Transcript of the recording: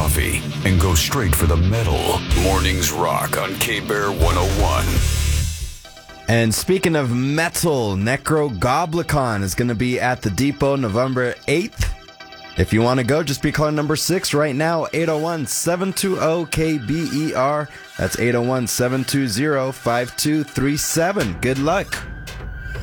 coffee and go straight for the metal. Mornings Rock on K-Bear 101. And speaking of metal, Necrogoblicon is going to be at the Depot November 8th. If you want to go, just be calling number 6 right now, 801-720-KBER. That's 801-720-5237. Good luck.